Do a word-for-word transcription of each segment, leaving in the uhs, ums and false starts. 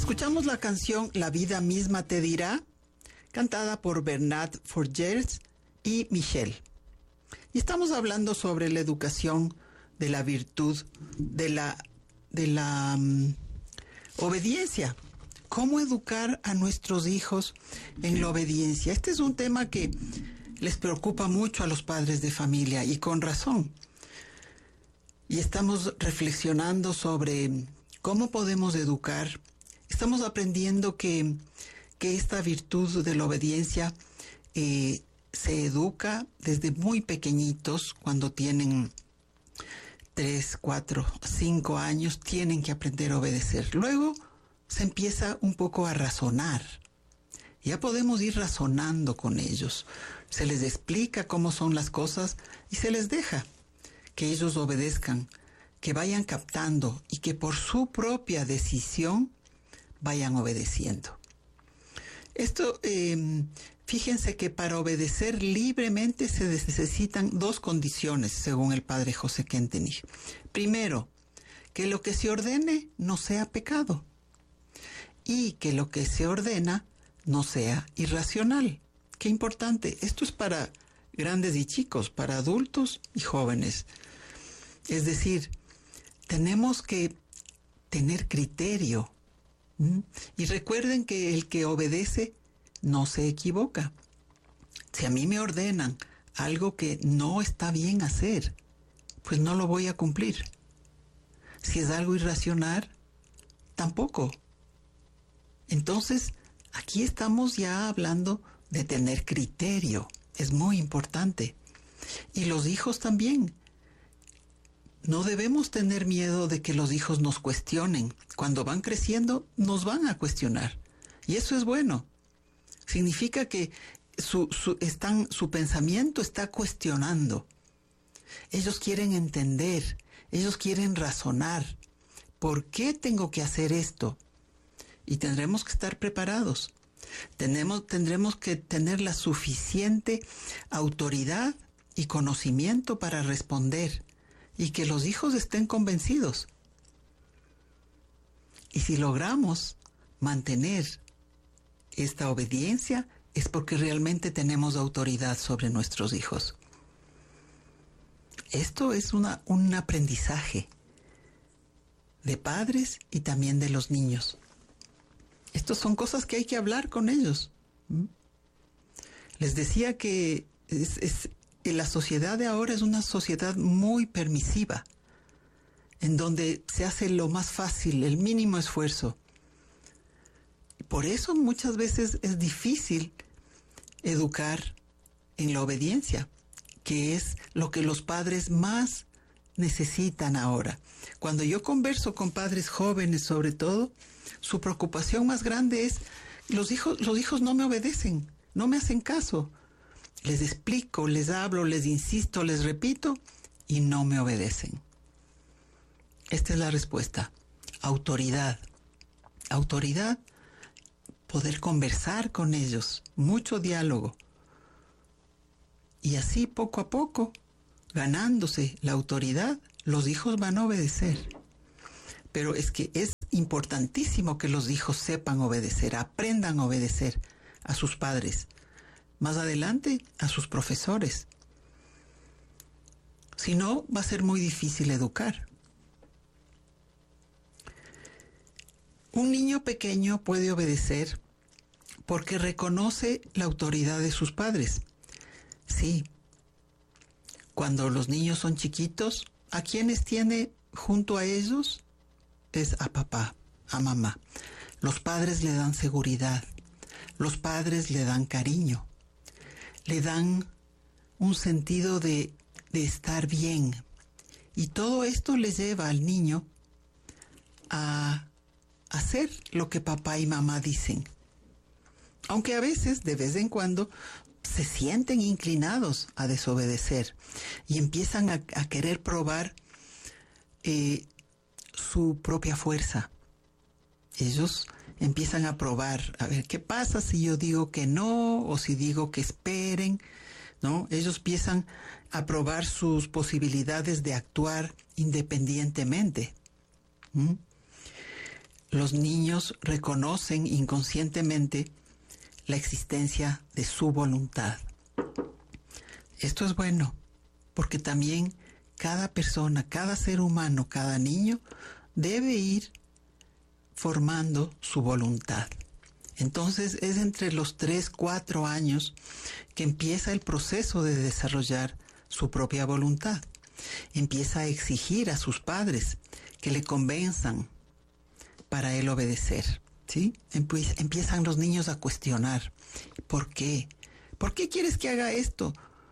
Escuchamos la canción La vida misma te dirá, cantada por Bernard Forgers y Michel. Y estamos hablando sobre la educación de la virtud, de la, de la um, obediencia. ¿Cómo educar a nuestros hijos en la obediencia? Este es un tema que les preocupa mucho a los padres de familia, y con razón. Y estamos reflexionando sobre cómo podemos educar. Estamos aprendiendo que, que esta virtud de la obediencia eh, se educa desde muy pequeñitos. Cuando tienen tres, cuatro, cinco años, tienen que aprender a obedecer. Luego se empieza un poco a razonar. Ya podemos ir razonando con ellos. Se les explica cómo son las cosas y se les deja que ellos obedezcan, que vayan captando y que por su propia decisión vayan obedeciendo. Esto, eh, fíjense que para obedecer libremente se necesitan dos condiciones, según el padre José Kentenich. Primero, que lo que se ordene no sea pecado, y que lo que se ordena no sea irracional. Qué importante. Esto es para grandes y chicos, para adultos y jóvenes. Es decir, tenemos que tener criterio. ¿Mm? Y recuerden que el que obedece no se equivoca. Si a mí me ordenan algo que no está bien hacer, pues no lo voy a cumplir. Si es algo irracional, tampoco. Entonces, aquí estamos ya hablando de tener criterio. Es muy importante. Y los hijos también. No debemos tener miedo de que los hijos nos cuestionen. Cuando van creciendo, nos van a cuestionar. Y eso es bueno. Significa que su, su, están, su pensamiento está cuestionando. Ellos quieren entender. Ellos quieren razonar. ¿Por qué tengo que hacer esto? Y tendremos que estar preparados. Tenemos, tendremos que tener la suficiente autoridad y conocimiento para responder, y que los hijos estén convencidos. Y si logramos mantener esta obediencia, es porque realmente tenemos autoridad sobre nuestros hijos. Esto es una, un aprendizaje de padres y también de los niños. Estas son cosas que hay que hablar con ellos. ¿Mm? Les decía que es, es, la sociedad de ahora es una sociedad muy permisiva, en donde se hace lo más fácil, el mínimo esfuerzo. Por eso muchas veces es difícil educar en la obediencia, que es lo que los padres más necesitan ahora. Cuando yo converso con padres jóvenes, sobre todo, su preocupación más grande es: los hijos, los hijos no me obedecen, no me hacen caso. Les explico, les hablo, les insisto, les repito, y no me obedecen. Esta es la respuesta. Autoridad. Autoridad, poder conversar con ellos, mucho diálogo. Y así, poco a poco, ganándose la autoridad, los hijos van a obedecer. Pero es que es importantísimo que los hijos sepan obedecer, aprendan a obedecer a sus padres. Más adelante, a sus profesores. Si no, va a ser muy difícil educar. Un niño pequeño puede obedecer porque reconoce la autoridad de sus padres. Sí. Cuando los niños son chiquitos, ¿a quiénes tiene junto a ellos? Es a papá, a mamá. Los padres le dan seguridad. Los padres le dan cariño. Le dan un sentido de, de estar bien. Y todo esto le lleva al niño a hacer lo que papá y mamá dicen. Aunque a veces, de vez en cuando, se sienten inclinados a desobedecer y empiezan a, a querer probar eh, su propia fuerza. Ellos empiezan a probar, a ver qué pasa si yo digo que no, o si digo que esperen, ¿no? Ellos empiezan a probar sus posibilidades de actuar independientemente. ¿Mm? los niños reconocen inconscientemente la existencia de su voluntad. Esto es bueno, porque también cada persona, cada ser humano, cada niño debe ir formando su voluntad. Entonces es entre los tres, cuatro años que empieza el proceso de desarrollar su propia voluntad. Empieza a exigir a sus padres que le convenzan para él obedecer, ¿sí? Empiezan los niños a cuestionar. ¿Por qué? ¿Por qué quieres que haga esto?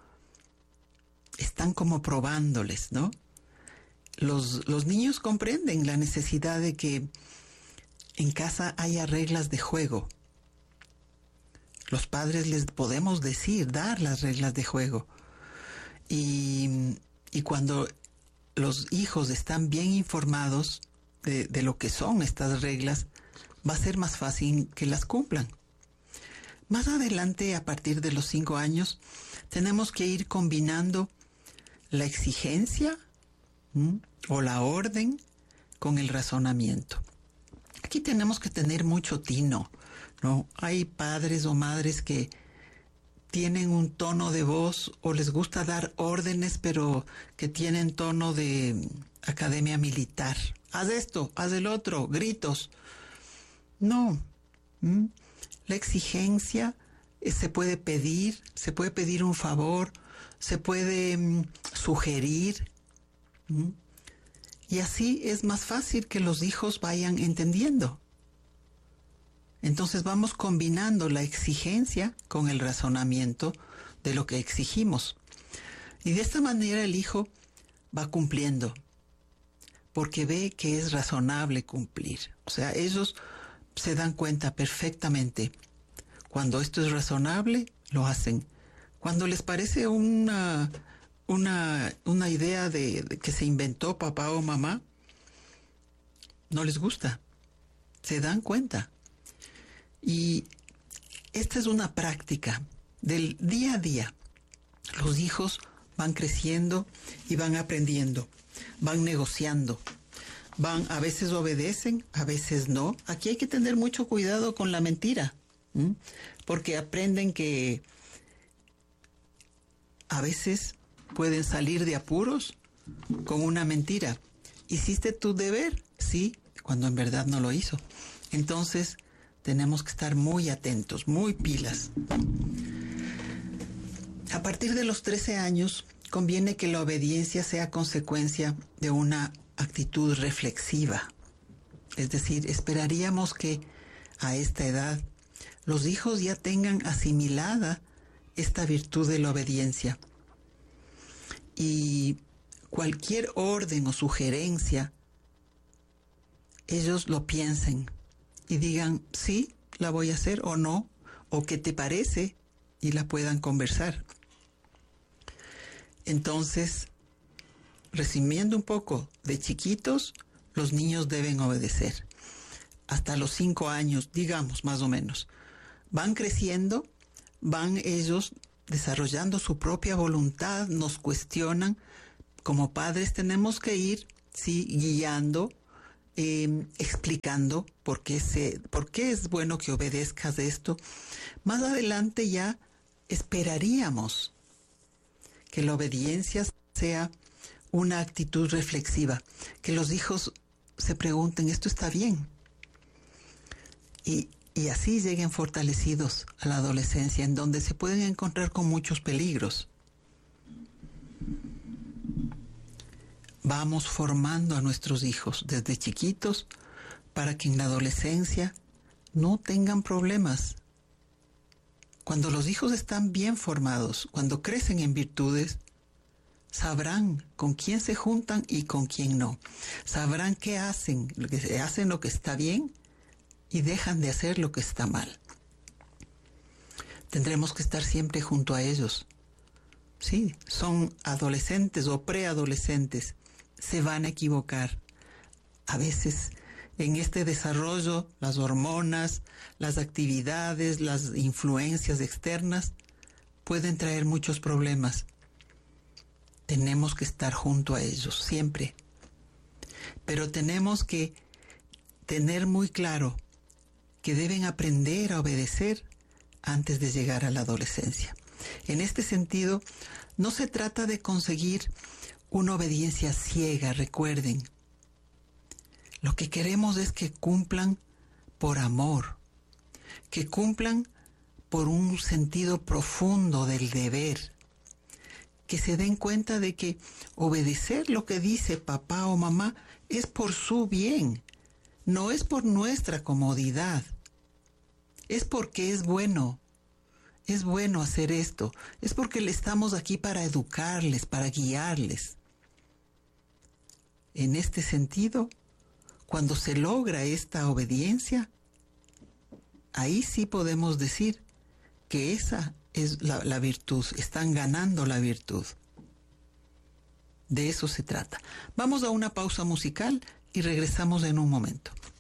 Están como probándoles, ¿no? Los, los niños comprenden la necesidad de que en casa haya reglas de juego. Los padres les podemos decir, dar las reglas de juego. Y, y cuando los hijos están bien informados de, de lo que son estas reglas, va a ser más fácil que las cumplan. Más adelante, a partir de los cinco años, tenemos que ir combinando la exigencia ¿m? o la orden con el razonamiento. Aquí tenemos que tener mucho tino, ¿no? Hay padres o madres que tienen un tono de voz o les gusta dar órdenes, pero que tienen tono de academia militar. Haz esto, haz el otro, gritos. No. ¿Mm? La exigencia eh, se puede pedir, se puede pedir un favor, se puede mm, sugerir. ¿Mm? Y así es más fácil que los hijos vayan entendiendo. Entonces vamos combinando la exigencia con el razonamiento de lo que exigimos. Y de esta manera el hijo va cumpliendo, porque ve que es razonable cumplir. O sea, ellos se dan cuenta perfectamente. Cuando esto es razonable, lo hacen. Cuando les parece una... Una, una idea de, de que se inventó papá o mamá, no les gusta, se dan cuenta. Y esta es una práctica del día a día. Los hijos van creciendo y van aprendiendo, van negociando, van, a veces obedecen, a veces no. Aquí hay que tener mucho cuidado con la mentira, ¿m? Porque aprenden que a veces pueden salir de apuros con una mentira. ¿Hiciste tu deber? Sí, cuando en verdad no lo hizo. Entonces, tenemos que estar muy atentos, muy pilas. A partir de los trece años, conviene que la obediencia sea consecuencia de una actitud reflexiva. Es decir, esperaríamos que a esta edad los hijos ya tengan asimilada esta virtud de la obediencia. Y cualquier orden o sugerencia, ellos lo piensen y digan, sí, la voy a hacer o no, o qué te parece, y la puedan conversar. Entonces, resumiendo un poco, de chiquitos, los niños deben obedecer. Hasta los cinco años, digamos, más o menos. Van creciendo, van ellos desarrollando su propia voluntad, nos cuestionan. Como padres tenemos que ir, sí, guiando, eh, explicando por qué, se, por qué es bueno que obedezcas esto. Más adelante ya esperaríamos que la obediencia sea una actitud reflexiva, que los hijos se pregunten, ¿esto está bien? Y Y así lleguen fortalecidos a la adolescencia, en donde se pueden encontrar con muchos peligros. Vamos formando a nuestros hijos desde chiquitos para que en la adolescencia no tengan problemas. Cuando los hijos están bien formados, cuando crecen en virtudes, sabrán con quién se juntan y con quién no. Sabrán qué hacen, que hacen lo que está bien y dejan de hacer lo que está mal. Tendremos que estar siempre junto a ellos. Sí, son adolescentes o preadolescentes. Se van a equivocar. A veces en este desarrollo, las hormonas, las actividades, las influencias externas pueden traer muchos problemas. Tenemos que estar junto a ellos siempre. Pero tenemos que tener muy claro que deben aprender a obedecer antes de llegar a la adolescencia. En este sentido, no se trata de conseguir una obediencia ciega, recuerden. Lo que queremos es que cumplan por amor, que cumplan por un sentido profundo del deber, que se den cuenta de que obedecer lo que dice papá o mamá es por su bien, no es por nuestra comodidad, es porque es bueno, es bueno hacer esto, es porque le estamos aquí para educarles, para guiarles. En este sentido, cuando se logra esta obediencia, ahí sí podemos decir que esa es la, la virtud, están ganando la virtud. De eso se trata. Vamos a una pausa musical y regresamos en un momento.